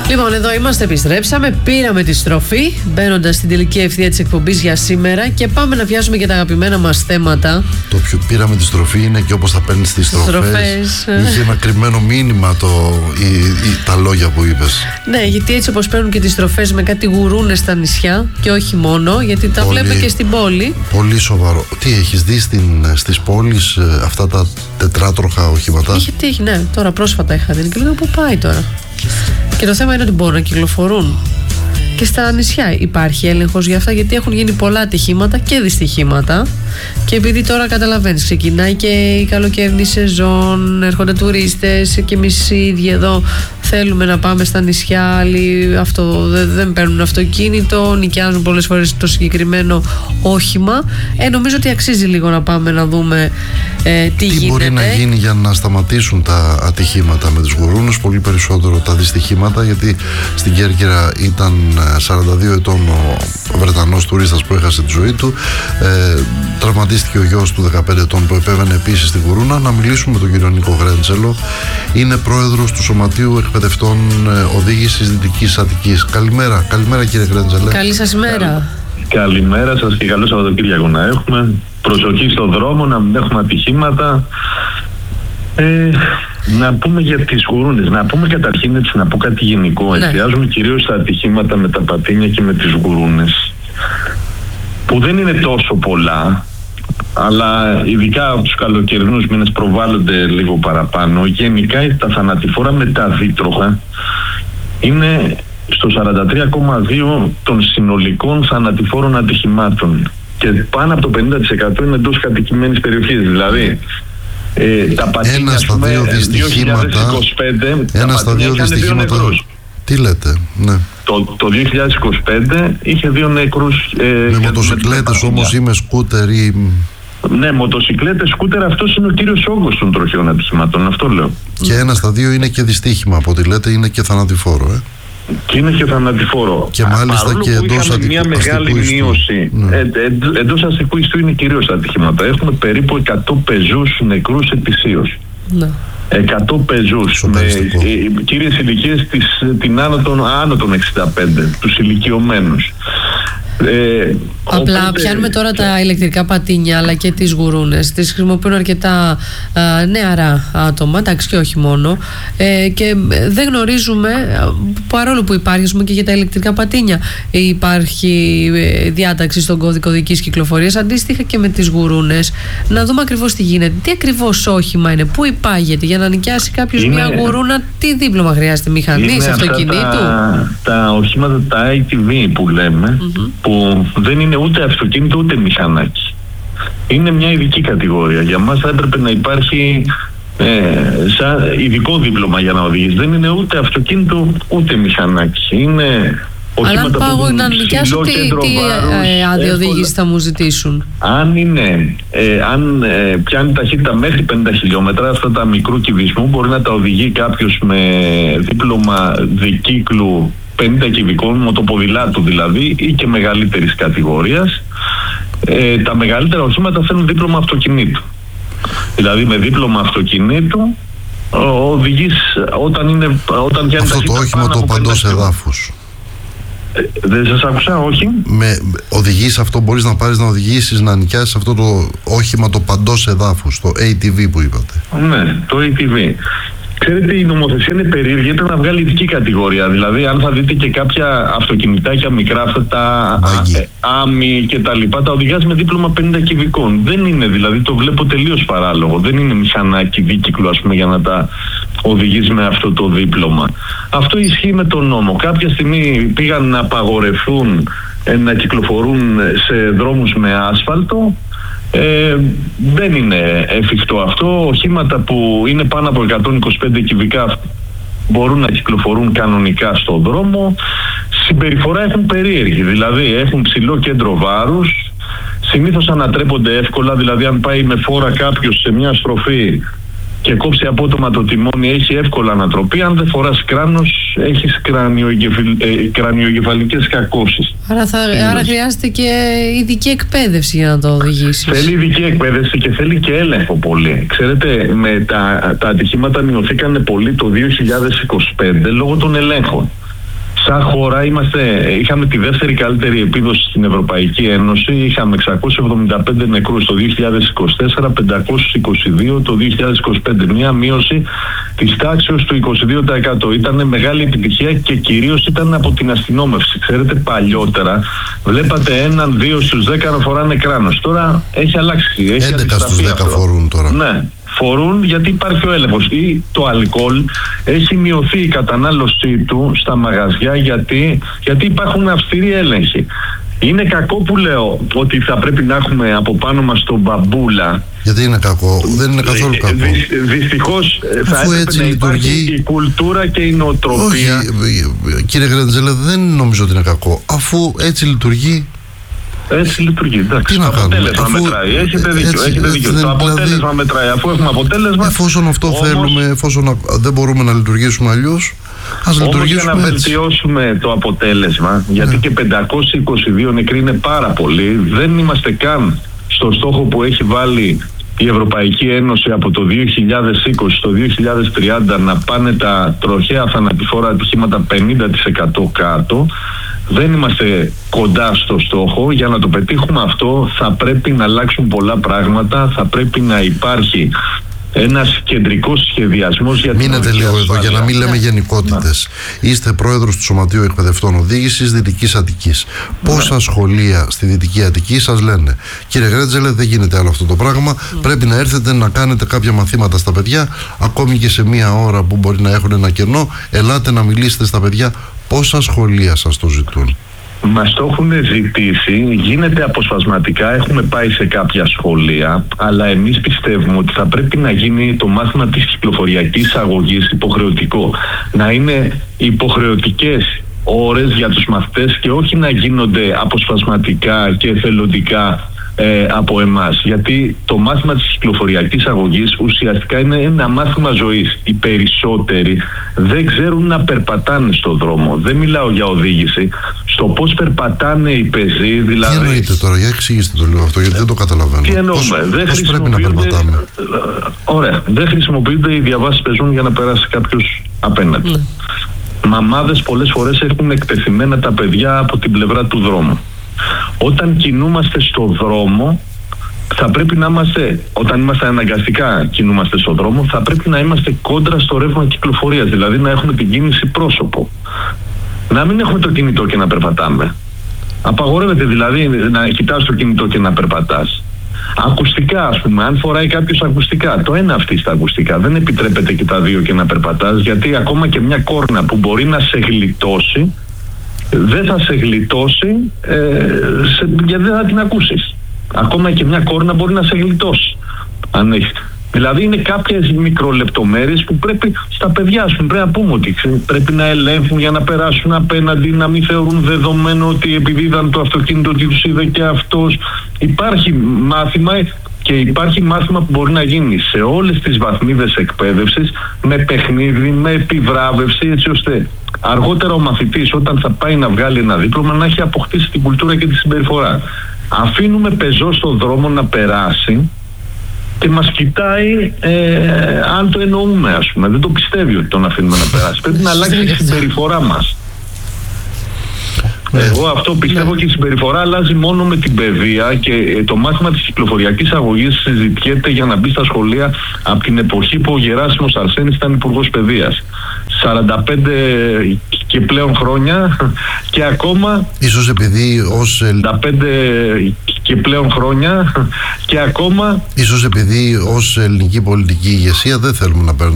Λοιπόν, εδώ είμαστε, επιστρέψαμε, πήραμε τη στροφή, μπαίνοντας στην τελική ευθεία της εκπομπής για σήμερα και πάμε να πιάσουμε και τα αγαπημένα μας θέματα. Το πιο πήραμε τη στροφή είναι και όπως θα παίρνεις τις στροφές. Είχε ένα κρυμμένο μήνυμα τα λόγια που είπες. Ναι, γιατί έτσι όπως παίρνουν και τις στροφές με κάτι γουρούνες στα νησιά και όχι μόνο, γιατί τα βλέπουμε και στην πόλη. Πολύ σοβαρό. Τι έχεις δει στις πόλεις αυτά τα τετράτροχα οχήματα? Έχει, ναι, τώρα πρόσφατα είχα δει και λέω πού πάει τώρα. Και το θέμα είναι ότι μπορούν να κυκλοφορούν. Και στα νησιά υπάρχει έλεγχος για αυτά, γιατί έχουν γίνει πολλά ατυχήματα και δυστυχήματα. Και επειδή τώρα καταλαβαίνεις, ξεκινάει και η καλοκαιρινή σεζόν, έρχονται τουρίστες και εμείς οι ίδιοι εδώ θέλουμε να πάμε στα νησιά. Άλλοι δεν παίρνουν αυτοκίνητο, νοικιάζουν πολλές φορές το συγκεκριμένο όχημα. Νομίζω ότι αξίζει λίγο να πάμε να δούμε τι γίνεται. Μπορεί να γίνει για να σταματήσουν τα ατυχήματα με τους γουρούνους, πολύ περισσότερο τα δυστυχήματα, γιατί στην Κέρκυρα ήταν 42 ετών ο Βρετανός τουρίστας που έχασε τη ζωή του. Τραυματίστηκε ο γιος του 15 ετών που επέβαινε επίσης στη γουρούνα. Να μιλήσουμε με τον κύριο Νίκο Γρέντσελο. Είναι πρόεδρος του Σωματείου Εκπαιδευτών Οδήγησης Δυτικής Αττικής. Καλημέρα κύριε Γρέντσελε. Καλή σας μέρα. Καλημέρα σας και καλό Σαββατοκύριακο να έχουμε. Προσοχή στον δρόμο, να μην έχουμε ατυχήματα. Να πούμε για τις γουρούνες. Να πούμε καταρχήν, έτσι, να πω κάτι γενικό. Ναι. Εστιάζουμε κυρίως στα ατυχήματα με τα πατίνια και με τις γουρούνες, που δεν είναι τόσο πολλά, αλλά ειδικά από τους καλοκαιρινούς μήνες προβάλλονται λίγο παραπάνω. Γενικά τα θανατηφόρα με τα δίτροχα είναι στο 43,2 των συνολικών θανατηφόρων ατυχημάτων και πάνω από το 50% είναι εντός κατοικημένης περιοχής. Δηλαδή τα πατίνια, ένα στα δύο δυστυχήματα, 2025 τι λέτε, ναι. Το 2025 είχε 2 νεκρούς. Με μοτοσυκλέτες όμως ή με σκούτερ ή... Ναι, μοτοσυκλέτες, σκούτερ, αυτός είναι ο κύριος όγκος των τροχαίων ατυχημάτων, αυτό λέω. Και ένα στα δύο είναι και δυστύχημα, από ό,τι λέτε, είναι και θανατηφόρο, Και είναι και θανατηφόρο. Και μάλιστα και εντός αστικού μια μεγάλη μείωση. Εντός αστικού ιστού είναι κυρίως τα ατυχήματα. Έχουμε περίπου 100 πεζούς νεκρούς ετησίως. Ναι. 100 πεζούς με κύριες ηλικίες άνω των 65, τους ηλικιωμένους. Απλά πιάνουμε τώρα τα ηλεκτρικά πατίνια αλλά και τις γουρούνες. Τις χρησιμοποιούν αρκετά νεαρά άτομα, εντάξει, και όχι μόνο, και δεν γνωρίζουμε, παρόλο που υπάρχει και για τα ηλεκτρικά πατίνια υπάρχει διάταξη στον κώδικο οδικής κυκλοφορίας αντίστοιχα και με τις γουρούνες. Να δούμε ακριβώς τι γίνεται, τι ακριβώς όχημα είναι, πού υπάγεται. Για να νοικιάσει κάποιος μια γουρούνα, τι δίπλωμα χρειάζεται, μηχανής, αυτοκινήτου? Τα οχήματα, τα ATV που λέμε, που δεν είναι ούτε αυτοκίνητο ούτε μηχανάκι. Είναι μια ειδική κατηγορία. Για μας θα έπρεπε να υπάρχει σαν ειδικό δίπλωμα για να οδηγείς. Δεν είναι ούτε αυτοκίνητο ούτε μηχανάκι. Είναι αλλά αν πάω να νοικιάσω, τι άδεια οδήγηση θα μου ζητήσουν? Αν πιάνει ταχύτητα μέχρι 50 χιλιόμετρα, αυτά τα μικρού κυβισμού μπορεί να τα οδηγεί κάποιος με δίπλωμα δικύκλου 50 κυβικών, μοτοποδηλάτου δηλαδή, ή και μεγαλύτερης κατηγορίας. Τα μεγαλύτερα οχήματα θέλουν δίπλωμα αυτοκινήτου. Δηλαδή με δίπλωμα αυτοκινήτου οδηγείς όταν πιάνει αυτό το όχημα το παντός εδάφους. Δεν σας άκουσα, όχι. Οδηγείς αυτό, μπορείς να πάρεις να οδηγήσεις, να νοικιάσεις αυτό το όχημα το παντός εδάφους, το ATV που είπατε. Ναι, το ATV. Ξέρετε, η νομοθεσία είναι περίεργη, έπρεπε να βγάλει ειδική κατηγορία. Δηλαδή, αν θα δείτε και κάποια αυτοκινητάκια μικρά, αυτά τα άμι και τα λοιπά, τα οδηγάς με δίπλωμα 50 κυβικών. Δεν είναι, δηλαδή, το βλέπω τελείως παράλογο. Δεν είναι μηχανάκι δίκυκλο, ας πούμε, για να τα οδηγείς με αυτό το δίπλωμα. Αυτό ισχύει με τον νόμο. Κάποια στιγμή πήγαν να απαγορευτούν να κυκλοφορούν σε δρόμους με άσφαλτο. Δεν είναι εφικτό αυτό. Οχήματα που είναι πάνω από 125 κυβικά μπορούν να κυκλοφορούν κανονικά στον δρόμο. Συμπεριφορά έχουν περίεργη, δηλαδή έχουν ψηλό κέντρο βάρους, συνήθως ανατρέπονται εύκολα, δηλαδή αν πάει με φόρα κάποιος σε μια στροφή και κόψει απότομα το τιμόνι, έχει εύκολα ανατροπή. Αν δεν φοράς κράνος, έχεις κρανιοεγκεφαλικές κακώσεις. Άρα χρειάζεται και ειδική εκπαίδευση για να το οδηγήσεις. Θέλει ειδική εκπαίδευση και θέλει και έλεγχο πολύ. Ξέρετε, τα ατυχήματα μειωθήκανε πολύ το 2025 λόγω των ελέγχων. σαν χώρα είχαμε τη δεύτερη καλύτερη επίδοση στην Ευρωπαϊκή Ένωση. Είχαμε 675 νεκρούς το 2024, 522 το 2025. Μία μείωση της τάξης του 22%. Ήταν μεγάλη επιτυχία και κυρίως ήταν από την αστυνόμευση. Ξέρετε, παλιότερα βλέπατε 1-2 στους 10 να φοράνε κράνος. Τώρα έχει αλλάξει. 11 στους 10 φορούν τώρα. Ναι. Φορούν γιατί υπάρχει ο έλεγχος. Ή το αλκοόλ έχει μειωθεί η κατανάλωσή του στα μαγαζιά γιατί υπάρχουν αυστηροί έλεγχοι. Είναι κακό που λέω ότι θα πρέπει να έχουμε από πάνω μας τον μπαμπούλα. Γιατί είναι κακό? Δεν είναι καθόλου κακό. Δυστυχώς θα έπρεπε να υπάρχει η κουλτούρα και η νοοτροπία. Όχι, κύριε Γρεντζέλε, δεν νομίζω ότι είναι κακό. Αφού έτσι λειτουργεί. Έτσι λειτουργεί, εντάξει. Τι να κάνουμε? Αποτέλεσμα μετράει. Έχετε δίκιο. Το αποτέλεσμα μετράει. Αφού έχουμε αποτέλεσμα. Εφόσον αυτό θέλουμε, εφόσον δεν μπορούμε να λειτουργήσουμε αλλιώς, ας λειτουργήσουμε για να έτσι. βελτιώσουμε το αποτέλεσμα, γιατί και 522 νεκροί είναι πάρα πολλοί, δεν είμαστε καν στο στόχο που έχει βάλει η Ευρωπαϊκή Ένωση από το 2020 στο 2030 να πάνε τα τροχαία θανατηφόρα ατυχήματα 50% κάτω. Δεν είμαστε κοντά στο στόχο. Για να το πετύχουμε αυτό θα πρέπει να αλλάξουν πολλά πράγματα, θα πρέπει να υπάρχει ένας κεντρικός σχεδιασμός για την Μείνετε λίγο εδώ για να μην λέμε γενικότητες. Είστε πρόεδρος του Σωματείου Εκπαιδευτών Οδήγησης Δυτικής Αττικής. Πόσα σχολεία στη Δυτική Αττική σας λένε, κύριε Γρεντζέλε, δεν γίνεται άλλο αυτό το πράγμα, πρέπει να έρθετε να κάνετε κάποια μαθήματα στα παιδιά, ακόμη και σε μία ώρα που μπορεί να έχουν ένα κενό, ελάτε να μιλήσετε στα παιδιά? Πόσα σχολεία σας το ζητούν? Μας το έχουν ζητήσει, γίνεται αποσπασματικά, έχουμε πάει σε κάποια σχολεία, αλλά εμείς πιστεύουμε ότι θα πρέπει να γίνει το μάθημα της κυκλοφοριακής αγωγής υποχρεωτικό. Να είναι υποχρεωτικές ώρες για τους μαθητές και όχι να γίνονται αποσπασματικά και εθελοντικά από εμάς. Γιατί το μάθημα της κυκλοφοριακής αγωγής ουσιαστικά είναι ένα μάθημα ζωής. Οι περισσότεροι δεν ξέρουν να περπατάνε στον δρόμο. Δεν μιλάω για οδήγηση. Στο πώς περπατάνε οι πεζοί, δηλαδή. Τι εννοείτε τώρα, για εξηγήστε το λίγο αυτό, γιατί δεν το καταλαβαίνω. Τι εννοούμε? Πώς πρέπει να περπατάμε? Ωραία. Δεν χρησιμοποιούνται οι διαβάσεις πεζών για να περάσει κάποιος απέναντι. Μαμάδες πολλές φορές έχουν εκτεθειμένα τα παιδιά από την πλευρά του δρόμου. Όταν κινούμαστε στο δρόμο, θα πρέπει να είμαστε, όταν είμαστε αναγκαστικά κινούμαστε στο δρόμο, θα πρέπει να είμαστε κόντρα στο ρεύμα κυκλοφορίας, δηλαδή να έχουμε την κίνηση πρόσωπο. Να μην έχουμε το κινητό και να περπατάμε. Απαγορεύεται δηλαδή να κοιτάς το κινητό και να περπατάς. Ακουστικά, ας πούμε, αν φοράει κάποιος ακουστικά, το ένα αυτή στα ακουστικά, δεν επιτρέπεται και τα δύο και να περπατάς, γιατί ακόμα και μια κόρνα που μπορεί να σε γλιτώσει, δεν θα σε γλιτώσει γιατί δεν θα την ακούσεις. Ακόμα και μια κόρνα μπορεί να σε γλιτώσει. Αν έχει. Δηλαδή είναι κάποιες μικρολεπτομέρειες που πρέπει στα παιδιά σου, πρέπει να πούμε ότι πρέπει να ελέγχουν για να περάσουν απέναντι, να μην θεωρούν δεδομένο ότι επειδή είδαν το αυτοκίνητο ότι τους είδε και αυτός. Υπάρχει μάθημα και υπάρχει μάθημα που μπορεί να γίνει σε όλες τις βαθμίδες εκπαίδευσης με παιχνίδι, με επιβράβευση, έτσι ώστε αργότερα ο μαθητής όταν θα πάει να βγάλει ένα δίπλωμα να έχει αποκτήσει την κουλτούρα και τη συμπεριφορά. Αφήνουμε πεζό στον δρόμο να περάσει και μας κοιτάει αν το εννοούμε, ας πούμε. Δεν το πιστεύει ότι τον αφήνουμε να περάσει. Πρέπει να αλλάξει η συμπεριφορά μας. Εγώ αυτό πιστεύω και η συμπεριφορά αλλάζει μόνο με την παιδεία και το μάθημα της κυκλοφοριακής αγωγής συζητιέται για να μπει στα σχολεία από την εποχή που ο Γεράσιμος Αρσένης ήταν υπουργός παιδείας. 45 και πλέον χρόνια και ακόμα. Ίσως επειδή ως 45 και πλέον χρόνια και ακόμα. Ίσως επειδή ως ελληνική πολιτική ηγεσία δεν θέλουμε να παίρνουμε